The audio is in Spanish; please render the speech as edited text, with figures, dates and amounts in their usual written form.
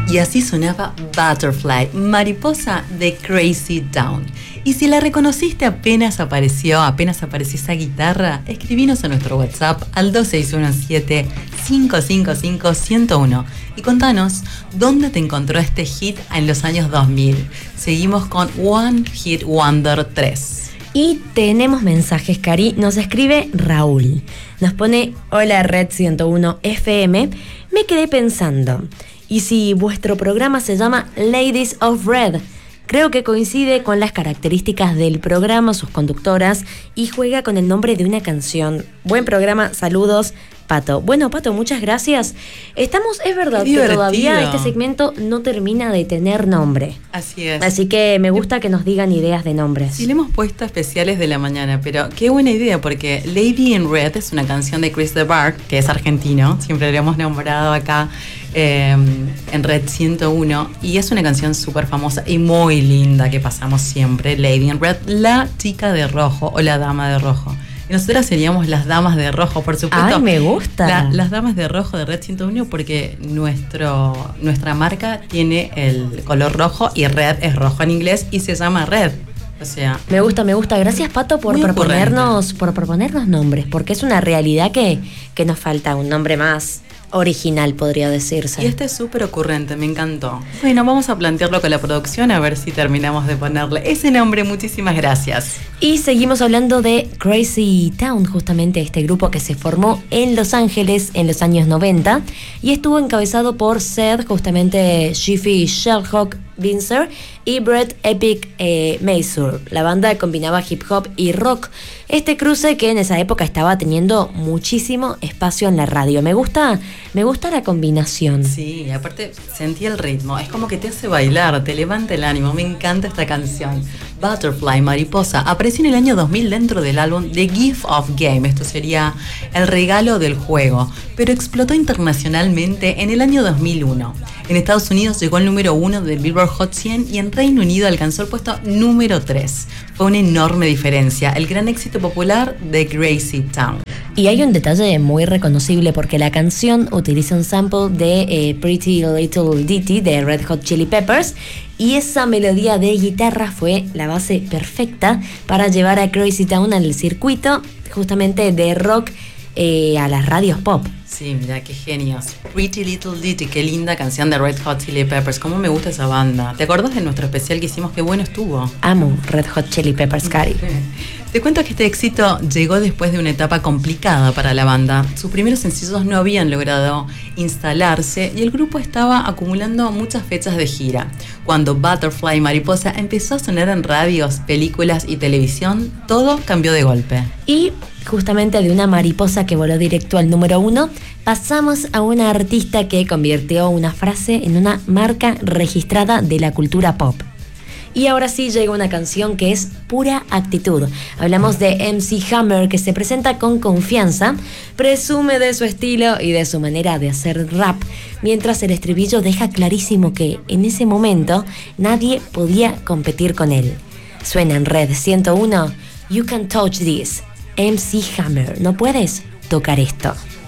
Y así sonaba Butterfly, mariposa de Crazy Town. Y si la reconociste apenas apareció esa guitarra, escribinos a nuestro WhatsApp al 2617-555-101 y contanos dónde te encontró este hit en los años 2000. Seguimos con One Hit Wonder 3. Y tenemos mensajes, Cari. Nos escribe Raúl. Nos pone: hola Red 101 FM. Me quedé pensando, ¿y si vuestro programa se llama Ladies of Red? Creo que coincide con las características del programa, sus conductoras, y juega con el nombre de una canción. Buen programa, saludos, Pato. Bueno, Pato, muchas gracias. Es verdad que todavía este segmento no termina de tener nombre. Así es. Así que me gusta que nos digan ideas de nombres. Sí, le hemos puesto especiales de la mañana, pero qué buena idea, porque Lady in Red es una canción de Chris DeBark, que es argentino, siempre lo hemos nombrado acá en Red 101, y es una canción súper famosa y muy linda que pasamos siempre. Lady in Red, la chica de rojo o la dama de rojo. Y nosotras seríamos las damas de rojo, por supuesto. ¡Ay, me gusta! Las damas de rojo de Red 101, porque nuestra marca tiene el color rojo y Red es rojo en inglés y se llama Red. O sea, me gusta. Gracias, Pato, por proponernos nombres, porque es una realidad que nos falta un nombre más original, podría decirse. Y este es súper ocurrente, me encantó. Bueno, vamos a plantearlo con la producción a ver si terminamos de ponerle ese nombre. Muchísimas gracias. Y seguimos hablando de Crazy Town, justamente este grupo que se formó en Los Ángeles en los años 90 y estuvo encabezado por Seth, justamente Jiffy Sherlock Vincer y Brett Epic Mazur. La banda combinaba hip hop y rock. Este cruce que en esa época estaba teniendo muchísimo espacio en la radio. Me gusta la combinación. Sí, y aparte sentí el ritmo. Es como que te hace bailar, te levanta el ánimo. Me encanta esta canción. Butterfly, mariposa, apareció en el año 2000 dentro del álbum The Gift of Game. Esto sería el regalo del juego, pero explotó internacionalmente en el año 2001. En Estados Unidos llegó al número 1 del Billboard Hot 100 y en Reino Unido alcanzó el puesto número 3. Fue una enorme diferencia, el gran éxito popular de Crazy Town. Y hay un detalle muy reconocible porque la canción utiliza un sample de Pretty Little Ditty de Red Hot Chili Peppers, y esa melodía de guitarra fue la base perfecta para llevar a Crazy Town al circuito justamente de rock a las radios pop. Sí, mira, qué genios. Pretty Little Ditty, qué linda canción de Red Hot Chili Peppers. Cómo me gusta esa banda. ¿Te acordás de nuestro especial que hicimos? Qué bueno estuvo. Amo Red Hot Chili Peppers, Cari. Te cuento que este éxito llegó después de una etapa complicada para la banda. Sus primeros sencillos no habían logrado instalarse y el grupo estaba acumulando muchas fechas de gira. Cuando Butterfly Mariposa empezó a sonar en radios, películas y televisión, todo cambió de golpe. Y justamente de una mariposa que voló directo al número 1, pasamos a una artista que convirtió una frase en una marca registrada de la cultura pop. Y ahora sí llega una canción que es pura actitud. Hablamos de MC Hammer, que se presenta con confianza, presume de su estilo y de su manera de hacer rap, mientras el estribillo deja clarísimo que en ese momento nadie podía competir con él. Suena en Red 101, You Can Touch This. MC Hammer, no puedes tocar esto.